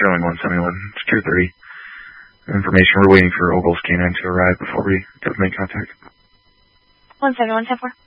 Sterling 171, Secure 30. Information, we're waiting for Ogle's K9 to arrive before we make contact. 171, 10-4.